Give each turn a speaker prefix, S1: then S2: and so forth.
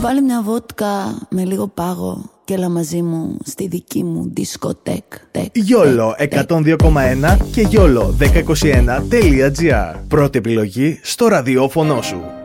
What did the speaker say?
S1: Βάλε μια βότκα με λίγο πάγο και έλα μαζί μου στη δική μου δισκοτέκ.
S2: YOLO 102,1 και YOLO 1021.gr. Πρώτη επιλογή στο ραδιόφωνο σου.